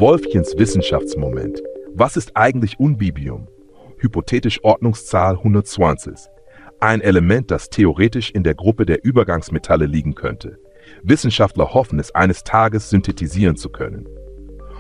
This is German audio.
Wolfchens Wissenschaftsmoment. Was ist eigentlich Unbibium? Hypothetisch Ordnungszahl 120. Ein Element, das theoretisch in der Gruppe der Übergangsmetalle liegen könnte. Wissenschaftler hoffen, es eines Tages synthetisieren zu können.